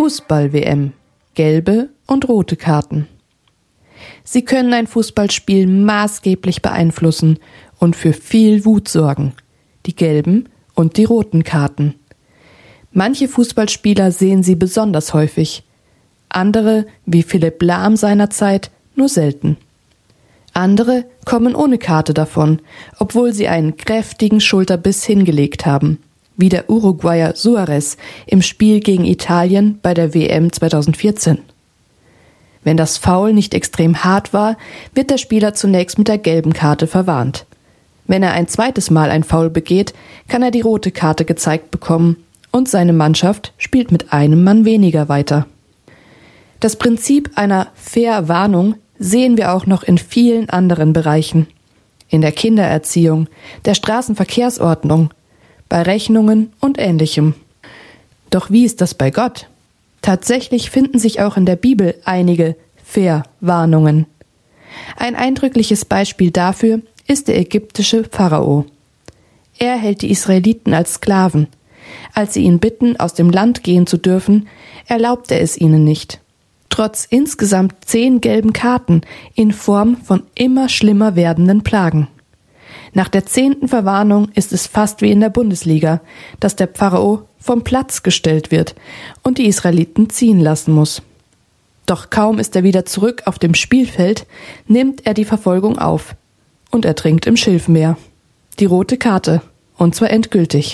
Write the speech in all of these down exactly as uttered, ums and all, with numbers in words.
Fußball-W M. Gelbe und rote Karten. Sie können ein Fußballspiel maßgeblich beeinflussen und für viel Wut sorgen. Die gelben und die roten Karten. Manche Fußballspieler sehen sie besonders häufig. Andere, wie Philipp Lahm seinerzeit, nur selten. Andere kommen ohne Karte davon, obwohl sie einen kräftigen Schulterbiss hingelegt haben, wie der Uruguayer Suárez im Spiel gegen Italien bei der W M zweitausendvierzehn. Wenn das Foul nicht extrem hart war, wird der Spieler zunächst mit der gelben Karte verwarnt. Wenn er ein zweites Mal ein Foul begeht, kann er die rote Karte gezeigt bekommen und seine Mannschaft spielt mit einem Mann weniger weiter. Das Prinzip einer Verwarnung sehen wir auch noch in vielen anderen Bereichen. In der Kindererziehung, der Straßenverkehrsordnung, bei Rechnungen und Ähnlichem. Doch wie ist das bei Gott? Tatsächlich finden sich auch in der Bibel einige Verwarnungen. Ein eindrückliches Beispiel dafür ist der ägyptische Pharao. Er hält die Israeliten als Sklaven. Als sie ihn bitten, aus dem Land gehen zu dürfen, erlaubt er es ihnen nicht. Trotz insgesamt zehn gelben Karten in Form von immer schlimmer werdenden Plagen. Nach der zehnten Verwarnung ist es fast wie in der Bundesliga, dass der Pharao vom Platz gestellt wird und die Israeliten ziehen lassen muss. Doch kaum ist er wieder zurück auf dem Spielfeld, nimmt er die Verfolgung auf und ertrinkt im Schilfmeer. Die rote Karte, und zwar endgültig.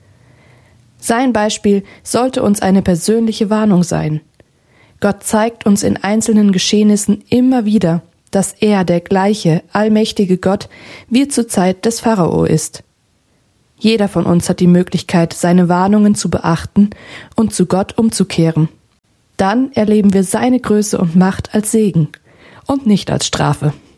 Sein Beispiel sollte uns eine persönliche Warnung sein. Gott zeigt uns in einzelnen Geschehnissen immer wieder, dass er der gleiche, allmächtige Gott wie zur Zeit des Pharao ist. Jeder von uns hat die Möglichkeit, seine Warnungen zu beachten und zu Gott umzukehren. Dann erleben wir seine Größe und Macht als Segen und nicht als Strafe.